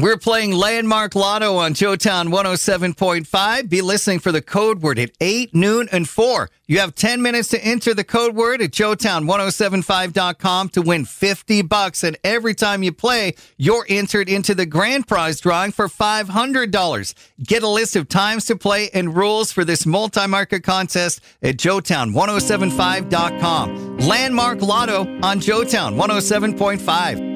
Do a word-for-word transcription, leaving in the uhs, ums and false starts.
We're playing Landmark Lotto on Joetown one oh seven point five. Be listening for the code word at eight, noon, and four. You have ten minutes to enter the code word at joetown ten seventy-five dot com to win fifty bucks. And every time you play, you're entered into the grand prize drawing for five hundred dollars. Get a list of times to play and rules for this multi-market contest at joetown ten seventy-five dot com. Landmark Lotto on Joetown one oh seven point five.